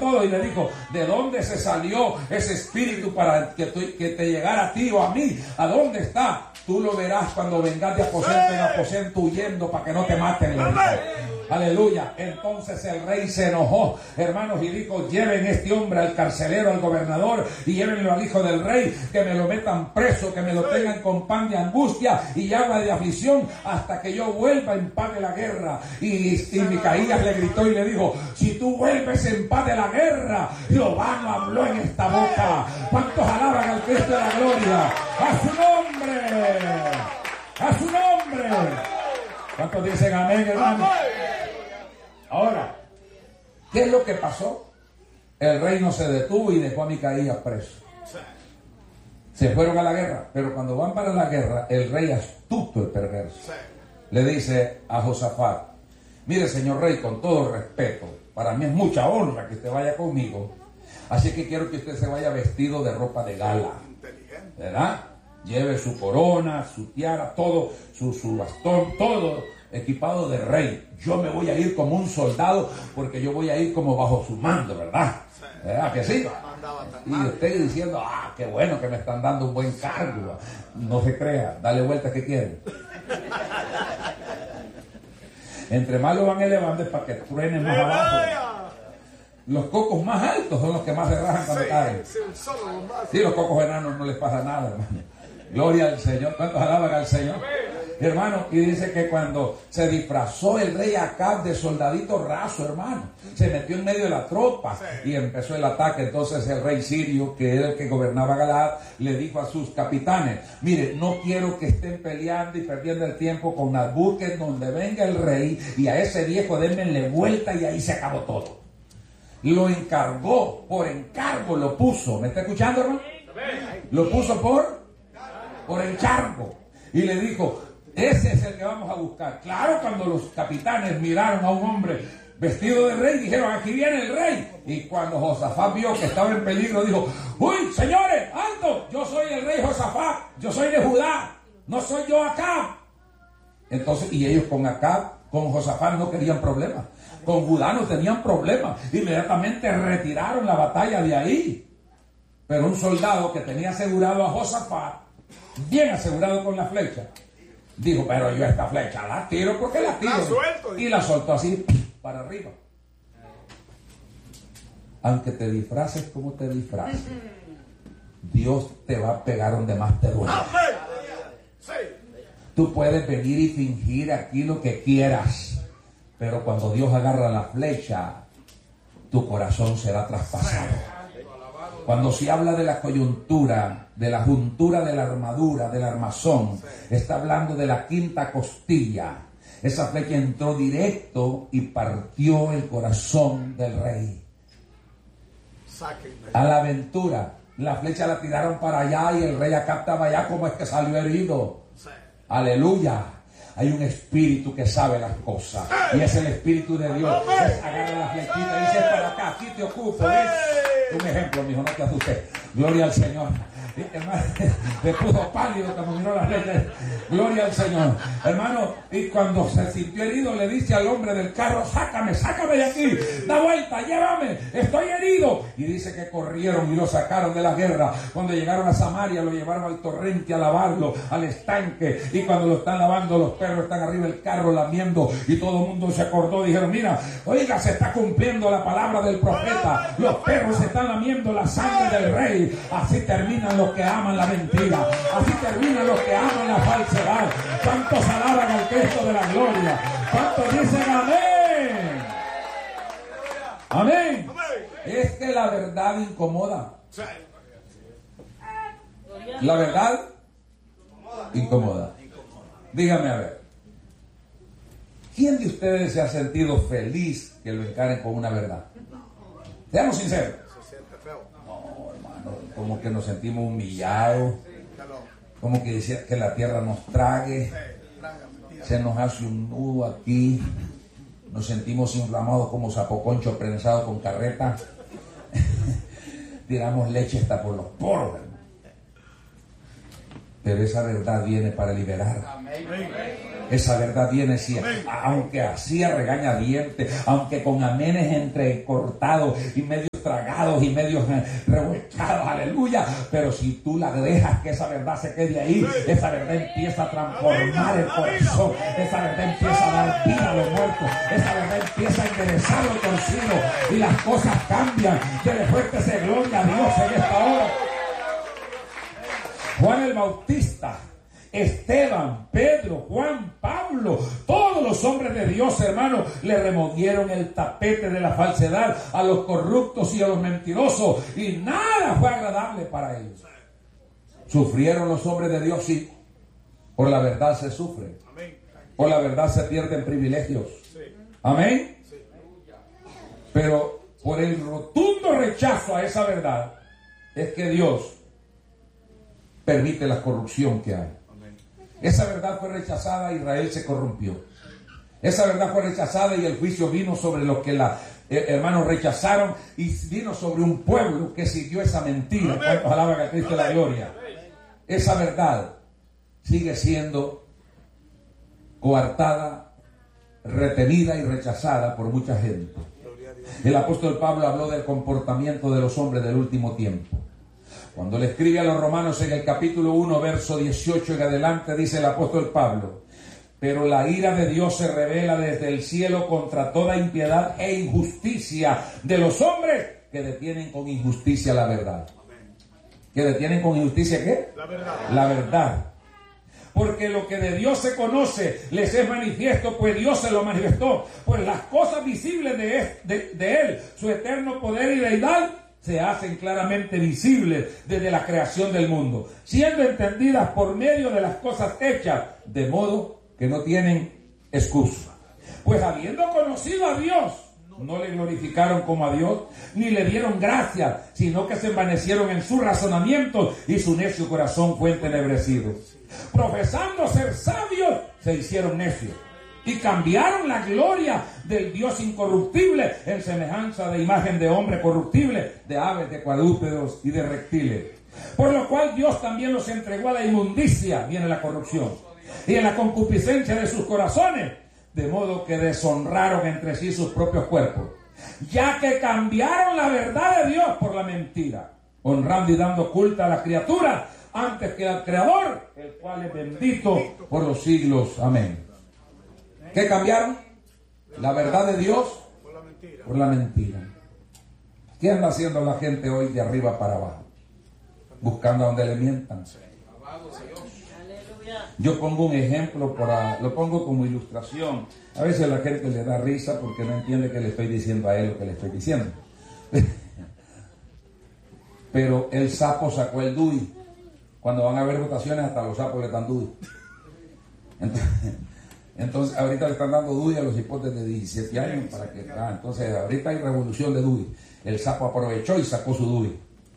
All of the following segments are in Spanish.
todo y le dijo: ¿de dónde se salió ese espíritu para que te llegara a ti o a mí? ¿A dónde está? Tú lo verás cuando vengas de aposento en aposento huyendo para que no te maten. Aleluya. Entonces el rey se enojó, hermanos, y dijo: lleven este hombre al carcelero, al gobernador, y llévenlo al hijo del rey, que me lo metan preso, que me lo tengan con pan de angustia y agua de aflicción, hasta que yo vuelva en paz de la guerra. Y Micaías le gritó y le dijo: si tú vuelves en paz de la guerra, Jehová no habló en esta boca. ¿Cuántos alaban al Cristo de la gloria? ¡A su nombre! ¡A su nombre! ¿Cuántos dicen amén, hermano? Ahora, ¿qué es lo que pasó? El rey no se detuvo y dejó a Micaías preso. Se fueron a la guerra, pero cuando van para la guerra, el rey astuto y perverso le dice a Josafat: mire, señor rey, con todo respeto, para mí es mucha honra que usted vaya conmigo, así que quiero que usted se vaya vestido de ropa de gala, ¿verdad? Lleve su corona, su tiara, todo, su bastón, todo equipado de rey. Yo me voy a ir como un soldado, porque yo voy a ir como bajo su mando, ¿verdad? ¿Verdad que sí? Y usted diciendo: qué bueno que me están dando un buen cargo. No se crea, dale vuelta que quieren. Entre más lo van elevando es para que truenen más abajo. Los cocos más altos son los que más se rajan cuando caen. Sí, los cocos enanos no les pasa nada, hermano. Gloria al Señor. ¿Cuántos alaban al Señor? Hermano, y dice que cuando se disfrazó el rey Acab de soldadito raso, hermano, se metió en medio de la tropa y empezó el ataque. Entonces el rey sirio, que era el que gobernaba Galaad, le dijo a sus capitanes: mire, no quiero que estén peleando y perdiendo el tiempo con Nabú, que donde venga el rey, y a ese viejo démenle vuelta y ahí se acabó todo. Lo encargó, por encargo lo puso. ¿Me está escuchando, hermano? Lo puso por encargo. Y le dijo: ese es el que vamos a buscar. Claro, cuando los capitanes miraron a un hombre vestido de rey, dijeron: aquí viene el rey. Y cuando Josafat vio que estaba en peligro, dijo: uy, señores, alto, yo soy el rey Josafat, yo soy de Judá, no soy yo Acab. Entonces, y ellos con Acab, con Josafat no querían problemas, con Judá no tenían problemas. Inmediatamente retiraron la batalla de ahí. Pero un soldado que tenía asegurado a Josafat, bien asegurado con la flecha, dijo: pero yo esta flecha la tiro porque la tiro. Y la soltó así para arriba. Aunque te disfraces como te disfraces, Dios te va a pegar donde más te duele. Tú puedes venir y fingir aquí lo que quieras, pero cuando Dios agarra la flecha, tu corazón será traspasado. Cuando se habla de la coyuntura, de la juntura de la armadura, del armazón, está hablando de la quinta costilla. Esa flecha entró directo y partió el corazón del rey. A la aventura, la flecha la tiraron para allá y el rey Acab estaba allá. ¿Cómo es que salió herido? Aleluya. Hay un espíritu que sabe las cosas, y es el espíritu de Dios. Agarra la flechita y dice: para acá, aquí te ocupo. Un ejemplo, mijo, no te asustes. Gloria al Señor. Hermano, me puso pálido cuando miró las letras. Gloria al Señor. Hermano, y cuando se sintió herido, le dice al hombre del carro: sácame de aquí, da vuelta, llévame, estoy herido. Y dice que corrieron y lo sacaron de la guerra. Cuando llegaron a Samaria, lo llevaron al torrente a lavarlo, al estanque. Y cuando lo están lavando, los perros están arriba del carro lamiendo. Y todo el mundo se acordó, dijeron: mira, oiga, se está cumpliendo la palabra del profeta. Los perros están lamiendo la sangre del rey. Así terminan los que aman la mentira, así terminan los que aman la falsedad. ¿Cuántos alaban al Cristo de la gloria? ¿Cuántos dicen amén? Amén. Es que la verdad incomoda. La verdad incomoda. Dígame a ver, ¿quién de ustedes se ha sentido feliz que lo encaren con una verdad? Seamos sinceros. Como que nos sentimos humillados, como que decía que la tierra nos trague, se nos hace un nudo aquí, nos sentimos inflamados como sapoconcho prensado con carreta, tiramos leche hasta por los poros, hermano. Pero esa verdad viene para liberar. Esa verdad viene, aunque así a regañadientes, aunque con amenes entrecortados y medio tragados y medios revolcados, aleluya. Pero si tú la dejas que esa verdad se quede ahí, esa verdad empieza a transformar el corazón, esa verdad empieza a dar vida a los muertos, esa verdad empieza a enderezar lo torcido y las cosas cambian. Dele fuerte ese gloria a Dios en esta hora. Juan el Bautista, Esteban, Pedro, Juan, Pablo, todos los hombres de Dios, hermanos, le removieron el tapete de la falsedad a los corruptos y a los mentirosos, y nada fue agradable para ellos. Sufrieron los hombres de Dios, sí. Por la verdad se sufre. Por la verdad se pierden privilegios. Amén. Pero por el rotundo rechazo a esa verdad es que Dios permite la corrupción que hay. Esa verdad fue rechazada, Israel se corrompió. Esa verdad fue rechazada y el juicio vino sobre los que hermanos rechazaron, y vino sobre un pueblo que siguió esa mentira. ¿Cuántos alaban a Cristo la gloria? Esa verdad sigue siendo coartada, retenida y rechazada por mucha gente. El apóstol Pablo habló del comportamiento de los hombres del último tiempo. Cuando le escribe a los romanos en el capítulo 1, verso 18 en adelante, dice el apóstol Pablo: pero la ira de Dios se revela desde el cielo contra toda impiedad e injusticia de los hombres que detienen con injusticia la verdad. ¿Que detienen con injusticia qué? La verdad. La verdad. Porque lo que de Dios se conoce les es manifiesto, pues Dios se lo manifestó. Pues las cosas visibles de Él, su eterno poder y deidad, se hacen claramente visibles desde la creación del mundo, siendo entendidas por medio de las cosas hechas, de modo que no tienen excusa. Pues habiendo conocido a Dios, no le glorificaron como a Dios, ni le dieron gracias, sino que se envanecieron en sus razonamientos y su necio corazón fue entenebrecido. Profesando ser sabios, se hicieron necios y cambiaron la gloria del Dios incorruptible en semejanza de imagen de hombre corruptible, de aves, de cuadrúpedos y de reptiles. Por lo cual Dios también los entregó a la inmundicia, viene la corrupción, y en la concupiscencia de sus corazones, de modo que deshonraron entre sí sus propios cuerpos, ya que cambiaron la verdad de Dios por la mentira, honrando y dando culto a la criatura antes que al Creador, el cual es bendito por los siglos. Amén. ¿Qué cambiaron? La verdad de Dios por la mentira. ¿Qué anda haciendo la gente hoy de arriba para abajo? Buscando a donde le mientan. Yo pongo un ejemplo, lo pongo como ilustración. A veces a la gente le da risa porque no entiende que le estoy diciendo a él lo que le estoy diciendo. Pero el sapo sacó el DUI. Cuando van a haber votaciones, hasta los sapos le dan DUI. Entonces ahorita le están dando DUI a los hipotes de 17 años para que entonces ahorita hay revolución de DUI. El sapo aprovechó y sacó su DUI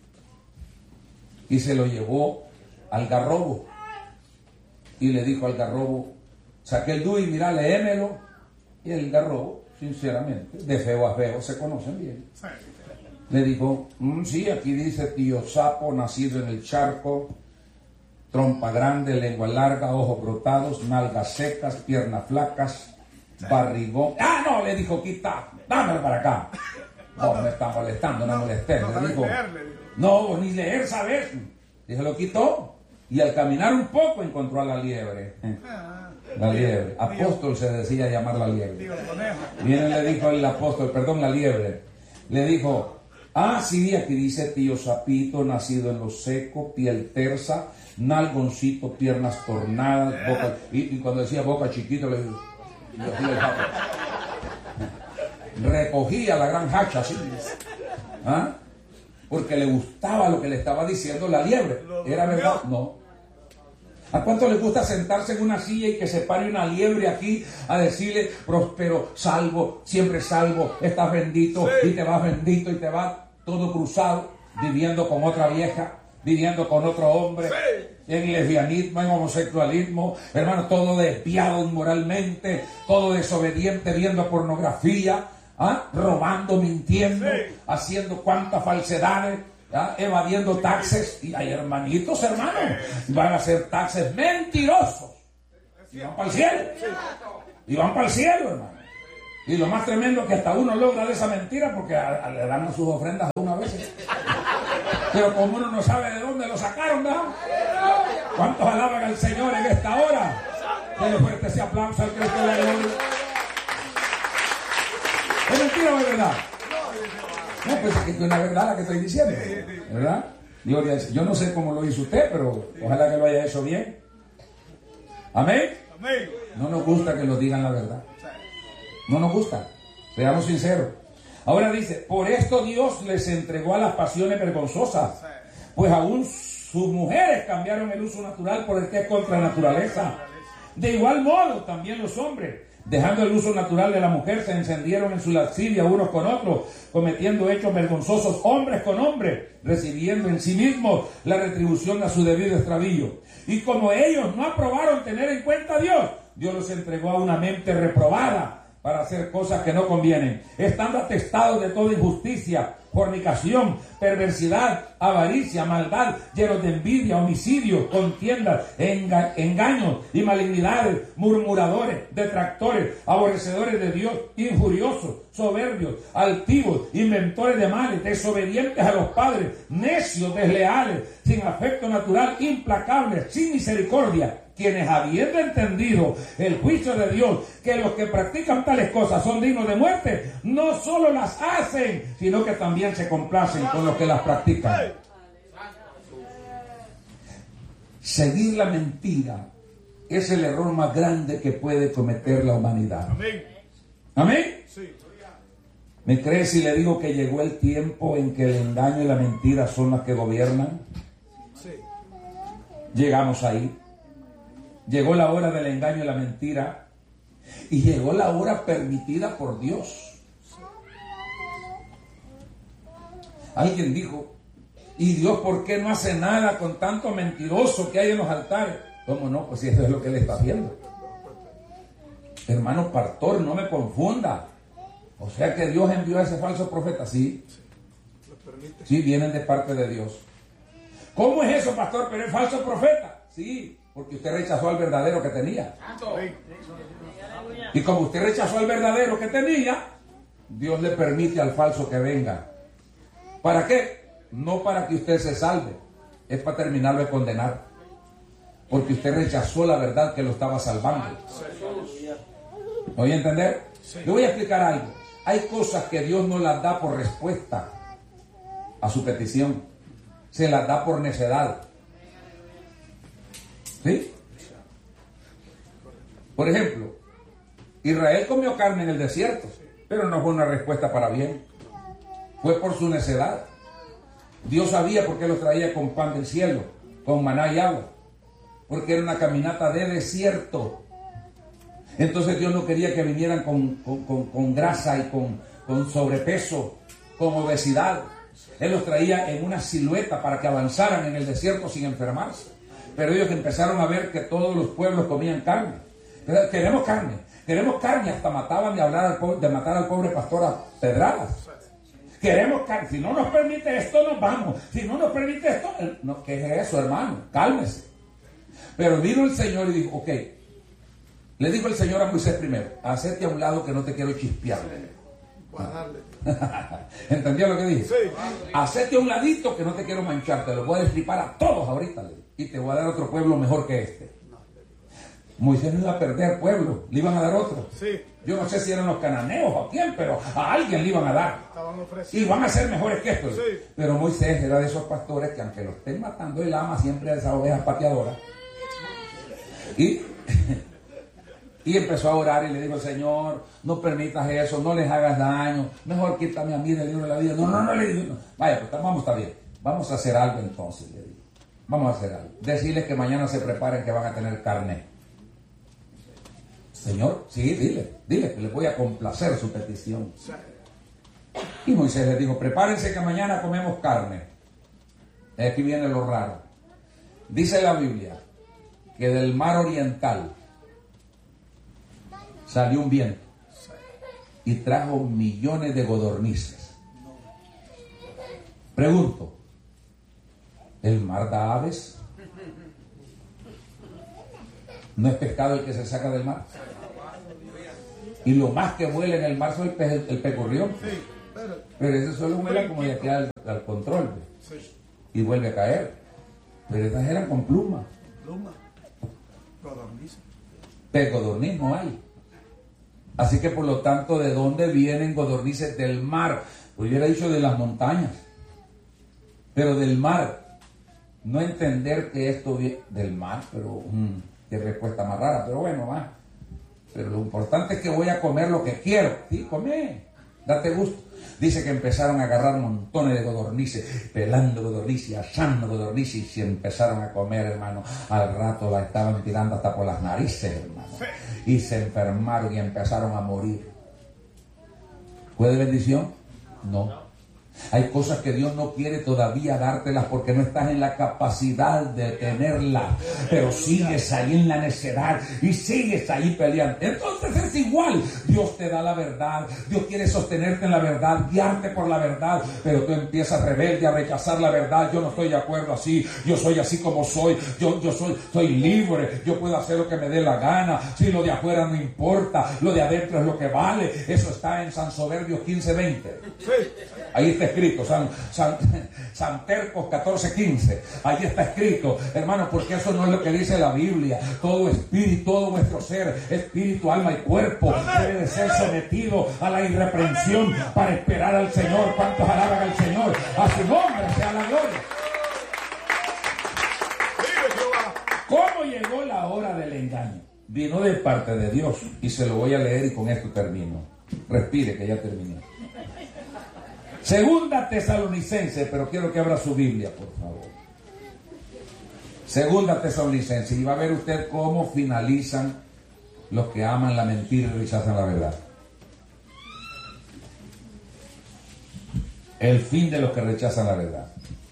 y se lo llevó al garrobo y le dijo al garrobo: saqué el DUI, mira, léemelo. Y el garrobo, sinceramente, de feo a feo, se conocen bien, le dijo: sí, aquí dice tío sapo, nacido en el charco, trompa grande, lengua larga, ojos brotados, nalgas secas, piernas flacas, barrigón. ¡Ah, no! Le dijo: quita, dámelo para acá. No, me está molestando, no molestes. Le dijo: no, ni leer sabes. Y se lo quitó. Y al caminar un poco encontró a la liebre. La liebre. Apóstol se decía llamar la liebre. Viene, le dijo el apóstol, la liebre. Le dijo: sí, aquí dice tío sapito, nacido en lo seco, piel tersa, nalgoncito, piernas tornadas, boca, y cuando decía boca chiquita le decía el papo. Recogía la gran hacha así, porque le gustaba lo que le estaba diciendo la liebre. ¿Era verdad? No. ¿A cuánto les gusta sentarse en una silla y que se pare una liebre aquí a decirle: próspero, salvo, siempre salvo, estás bendito, sí, y te vas bendito y te vas todo cruzado, viviendo con otra vieja, viviendo con otro hombre, sí, en lesbianismo, en homosexualismo, hermano, todo desviado inmoralmente, todo desobediente, viendo pornografía, robando, mintiendo, sí, haciendo cuantas falsedades, evadiendo taxes? Y hay hermanitos, hermanos, van a hacer taxes mentirosos y van para el cielo, y van para el cielo, hermano. Y lo más tremendo es que hasta uno logra de esa mentira, porque le dan sus ofrendas a veces. Pero como uno no sabe de dónde lo sacaron, ¿verdad? ¿Cuántos alaban al Señor en esta hora? Denle fuerte ese aplauso al Cristo de la gloria. ¿Es mentira o es verdad? No, pues es una verdad la que estoy diciendo, ¿verdad? Yo no sé cómo lo hizo usted, pero ojalá que lo haya hecho bien. Amén. No nos gusta que nos digan la verdad. No nos gusta. Seamos sinceros. Ahora dice, por esto Dios les entregó a las pasiones vergonzosas, pues aún sus mujeres cambiaron el uso natural por el que es contra la naturaleza. De igual modo, también los hombres, dejando el uso natural de la mujer, se encendieron en su lascivia unos con otros, cometiendo hechos vergonzosos hombres con hombres, recibiendo en sí mismos la retribución a su debido extravío. Y como ellos no aprobaron tener en cuenta a Dios, Dios los entregó a una mente reprobada para hacer cosas que no convienen, estando atestados de toda injusticia, fornicación, perversidad, avaricia, maldad, llenos de envidia, homicidios, contiendas, engaños y malignidades, murmuradores, detractores, aborrecedores de Dios, injuriosos, soberbios, altivos, inventores de males, desobedientes a los padres, necios, desleales, sin afecto natural, implacables, sin misericordia, quienes habiendo entendido el juicio de Dios, que los que practican tales cosas son dignos de muerte, no solo las hacen, sino que también se complacen con los que las practican. Seguir la mentira es el error más grande que puede cometer la humanidad. Amén. ¿Amén? Sí. ¿Me crees si le digo que llegó el tiempo en que el engaño y la mentira son las que gobiernan? Sí. Llegamos ahí. Llegó la hora del engaño y la mentira, y llegó la hora permitida por Dios. Alguien dijo, ¿y Dios por qué no hace nada con tanto mentiroso que hay en los altares? ¿Cómo no? Pues si eso es lo que Él está haciendo. Hermano pastor, no me confunda. O sea que Dios envió a ese falso profeta. Sí, sí, vienen de parte de Dios. ¿Cómo es eso, pastor? Pero es falso profeta. Sí, porque usted rechazó al verdadero que tenía. Y como usted rechazó al verdadero que tenía, Dios le permite al falso que venga. ¿Para qué? No para que usted se salve, es para terminarlo de condenar. Porque usted rechazó la verdad que lo estaba salvando. ¿Me voy a entender? Le voy a explicar algo. Hay cosas que Dios no las da por respuesta a su petición. Se las da por necedad. ¿Sí? Por ejemplo, Israel comió carne en el desierto, pero no fue una respuesta para bien. Fue por su necedad. Dios sabía por qué los traía con pan del cielo, con maná y agua. Porque era una caminata de desierto. Entonces Dios no quería que vinieran con grasa y con sobrepeso, con obesidad. Él los traía en una silueta para que avanzaran en el desierto sin enfermarse. Pero ellos empezaron a ver que todos los pueblos comían carne. Queremos carne, hasta mataban de matar al pobre pastor a pedradas. Queremos carne, si no nos permite esto nos vamos, si no nos permite esto, no, ¿qué es eso, hermano? Cálmese. Pero vino el Señor y dijo, ok, le dijo el Señor a Moisés primero, hacete a un lado que no te quiero chispear. ¿Entendió lo que dije? Sí. Hacete a un ladito que no te quiero manchar, te lo voy a destripar a todos ahorita, y te voy a dar otro pueblo mejor que este. Moisés no iba a perder pueblo, le iban a dar otro. Sí. Yo no sé si eran los cananeos o a quién, pero a alguien le iban a dar. Y van a ser mejores que estos. Sí. Pero Moisés era de esos pastores que aunque lo estén matando, él ama siempre a esas ovejas pateadoras. Y empezó a orar y le dijo, Señor, no permitas eso, no les hagas daño, mejor quítame a mí del libro de la vida. No, le digo, no. Vaya, pues vamos, está bien, vamos a hacer algo entonces, le digo. Vamos a hacer algo. Decirles que mañana se preparen que van a tener carne. Señor, sí, dile que les voy a complacer su petición. Y Moisés les dijo, prepárense que mañana comemos carne. Aquí viene lo raro. Dice la Biblia que del mar oriental salió un viento y trajo millones de codornices. Pregunto, ¿el mar da aves? ¿No es pescado el que se saca del mar? Y lo más que vuela en el mar es el pecurrión. Pero ese solo vuela como de aquí al al control y vuelve a caer. Pero estas eran con plumas. Codornices. Pero codorniz no hay. Así que por lo tanto, ¿de dónde vienen codornices? Del mar. Hubiera dicho de las montañas, pero del mar. No entender que esto viene del mar, pero qué respuesta más rara, pero bueno, va. Pero lo importante es que voy a comer lo que quiero. Sí, come, date gusto. Dice que empezaron a agarrar montones de codornices, pelando codornices, asando codornices, y si empezaron a comer, hermano, al rato la estaban tirando hasta por las narices, hermano. Y se enfermaron y empezaron a morir. ¿Fue de bendición? No. Hay cosas que Dios no quiere todavía dártelas porque no estás en la capacidad de tenerlas, pero sigues ahí en la necedad y sigues ahí peleando. Entonces es igual. Dios te da la verdad, Dios quiere sostenerte en la verdad, guiarte por la verdad, pero tú empiezas rebelde a rechazar la verdad. Yo no estoy de acuerdo así, yo soy así como soy, yo soy libre, yo puedo hacer lo que me dé la gana. Si lo de afuera no importa, lo de adentro es lo que vale. Eso está en San Proverbios 15:20. Ahí está escrito, San Tercos 14:15. Ahí está escrito, hermano, porque eso no es lo que dice la Biblia. Todo espíritu, todo vuestro ser, espíritu, alma y cuerpo, debe de ser sometido a la irreprensión para esperar al Señor. ¿Cuántos alaban al Señor? A su nombre sea la gloria. ¿Cómo llegó la hora del engaño? Vino de parte de Dios, y se lo voy a leer y con esto termino. Respire, que ya terminé. Segunda Tesalonicenses, pero quiero que abra su Biblia, por favor. Segunda Tesalonicenses, y va a ver usted cómo finalizan los que aman la mentira y rechazan la verdad. El fin de los que rechazan la verdad.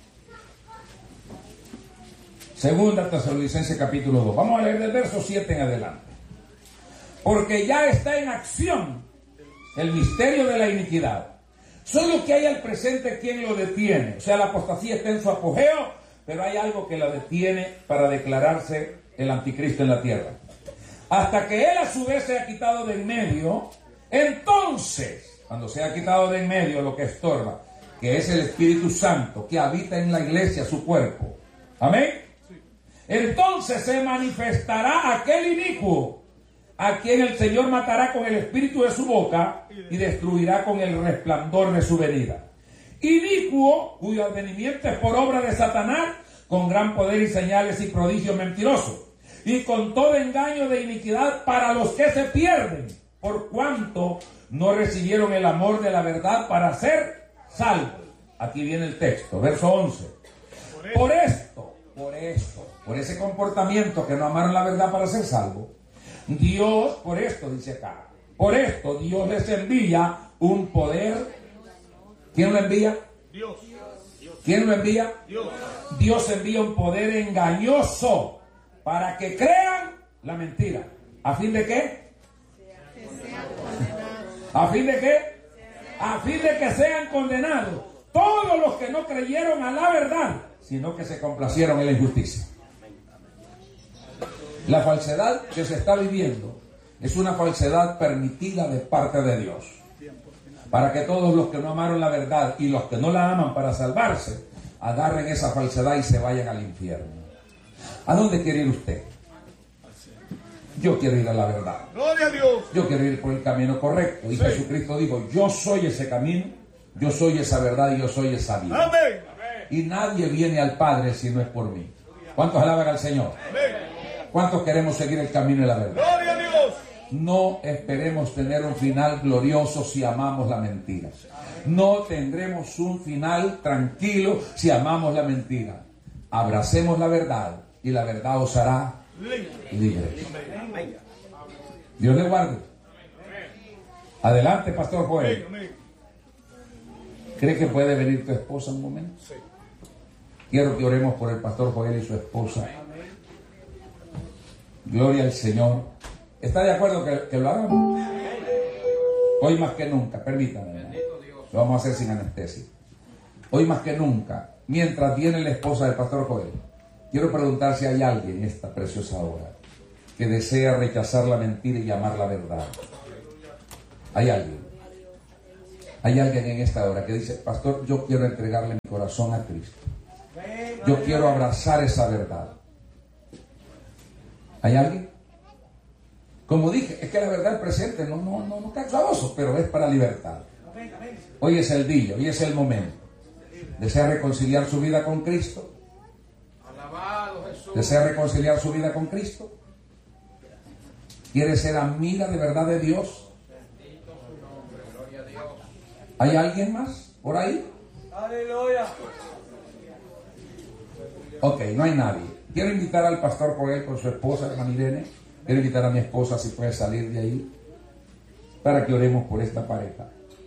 Segunda Tesalonicenses capítulo 2. Vamos a leer del verso 7 en adelante. Porque ya está en acción el misterio de la iniquidad. Solo que hay al presente quien lo detiene. O sea, la apostasía está en su apogeo, pero hay algo que la detiene para declararse el anticristo en la tierra. Hasta que él a su vez se ha quitado de en medio, entonces, cuando se ha quitado de en medio lo que estorba, que es el Espíritu Santo que habita en la iglesia, su cuerpo. Amén. Entonces se manifestará aquel inicuo, a quien el Señor matará con el espíritu de su boca y destruirá con el resplandor de su venida. Inicuo, cuyo advenimiento es por obra de Satanás, con gran poder y señales y prodigios mentirosos, y con todo engaño de iniquidad para los que se pierden, por cuanto no recibieron el amor de la verdad para ser salvos. Aquí viene el texto, verso 11. Por ese comportamiento que no amaron la verdad para ser salvos, Dios, por esto dice acá, por esto Dios les envía un poder. ¿Quién lo envía? Dios. ¿Quién lo envía? Dios. Dios envía un poder engañoso para que crean la mentira. ¿A fin de qué? ¿A fin de qué? A fin de que sean condenados todos los que no creyeron a la verdad, sino que se complacieron en la injusticia. La falsedad que se está viviendo es una falsedad permitida de parte de Dios, para que todos los que no amaron la verdad y los que no la aman para salvarse, agarren esa falsedad y se vayan al infierno. ¿A dónde quiere ir usted? Yo quiero ir a la verdad. Gloria a Dios. Yo quiero ir por el camino correcto. Y sí. Jesucristo dijo, yo soy ese camino, yo soy esa verdad y yo soy esa vida. Amén. Y nadie viene al Padre si no es por mí. ¿Cuántos alaban al Señor? Amén. ¿Cuántos queremos seguir el camino de la verdad? Gloria a Dios. No esperemos tener un final glorioso si amamos la mentira. No tendremos un final tranquilo si amamos la mentira. Abracemos la verdad y la verdad os hará libres. Dios le guarde. Adelante, Pastor Joel. ¿Cree que puede venir tu esposa un momento? Quiero que oremos por el Pastor Joel y su esposa. Gloria al Señor. ¿Está de acuerdo que lo hagamos? Hoy más que nunca, permítanme. Lo vamos a hacer sin anestesia. Hoy más que nunca, mientras viene la esposa del Pastor Joel, quiero preguntar si hay alguien en esta preciosa hora que desea rechazar la mentira y amar la verdad. ¿Hay alguien? Hay alguien en esta hora que dice: pastor, yo quiero entregarle mi corazón a Cristo. Yo quiero abrazar esa verdad. ¿Hay alguien? Como dije, es que la verdad presente no está clavoso, pero es para libertad. Hoy es el día, hoy es el momento. ¿Desea reconciliar su vida con Cristo? ¿Desea reconciliar su vida con Cristo? ¿Quiere ser amiga de verdad de Dios? ¿Hay alguien más por ahí? Aleluya. Ok, no hay nadie. Quiero invitar al pastor Joel con su esposa, hermana Irene. Quiero invitar a mi esposa, si puede salir de ahí, para que oremos por esta pareja.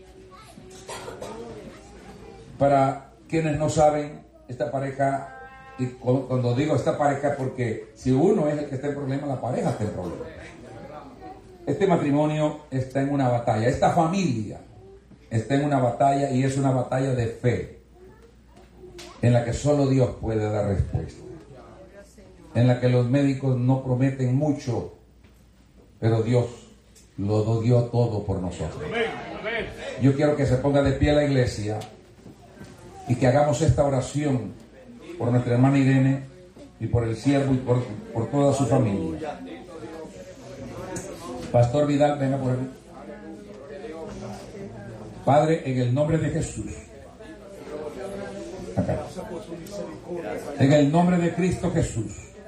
Para quienes no saben, esta pareja, y cuando digo esta pareja, porque si uno es el que está en problema, la pareja está en problema. Este matrimonio está en una batalla, esta familia está en una batalla, y es una batalla de fe, en la que solo Dios puede dar respuesta, en la que los médicos no prometen mucho, pero Dios lo dio todo por nosotros. Yo quiero que se ponga de pie la iglesia y que hagamos esta oración por nuestra hermana Irene y por el siervo y por toda su familia. Pastor Vidal, venga por aquí. Padre, en el nombre de Jesús, acá, en el nombre de Cristo Jesús,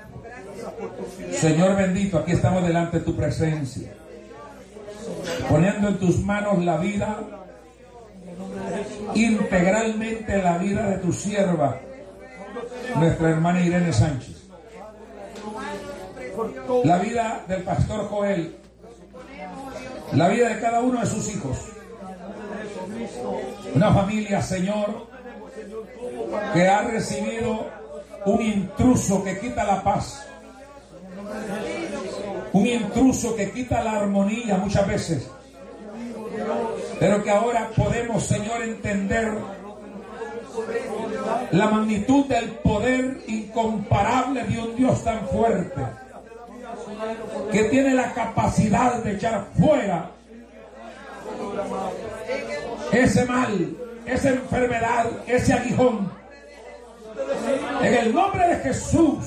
Señor bendito, aquí estamos delante de tu presencia, poniendo en tus manos la vida, integralmente la vida de tu sierva, nuestra hermana Irene Sánchez, la vida del pastor Joel, la vida de cada uno de sus hijos. Una familia, Señor, que ha recibido un intruso que quita la paz, un intruso que quita la armonía muchas veces, pero que ahora podemos, Señor, entender la magnitud del poder incomparable de un Dios tan fuerte, que tiene la capacidad de echar fuera ese mal, esa enfermedad, ese aguijón. En el nombre de Jesús,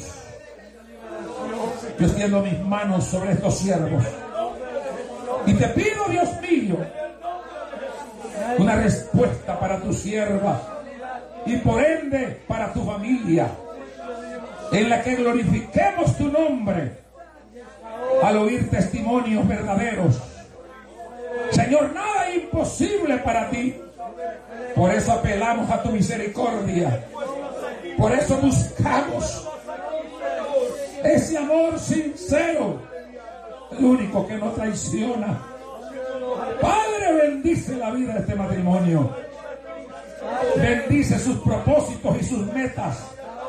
yo extiendo mis manos sobre estos siervos y te pido, Dios mío, una respuesta para tu sierva y por ende para tu familia, en la que glorifiquemos tu nombre al oír testimonios verdaderos. Señor, nada es imposible para ti. Por eso apelamos a tu misericordia. Por eso buscamos ese amor sincero, el único que no traiciona. Padre, bendice la vida de este matrimonio. Bendice sus propósitos y sus metas.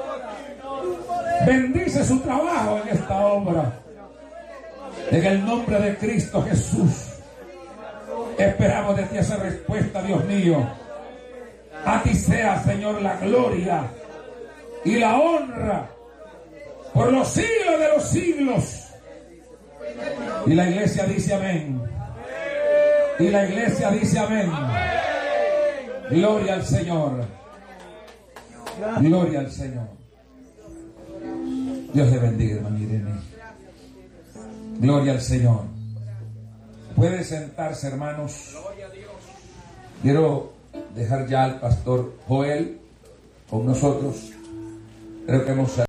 Bendice su trabajo en esta obra. En el nombre de Cristo Jesús, esperamos de ti esa respuesta, Dios mío. A ti sea, Señor, la gloria y la honra por los siglos de los siglos. Y la iglesia dice amén. Y la iglesia dice amén. Gloria al Señor. Gloria al Señor. Dios le bendiga, hermana Irene. Gloria al Señor. Puede sentarse, hermanos. Quiero dejar ya al pastor Joel con nosotros. Creo que hemos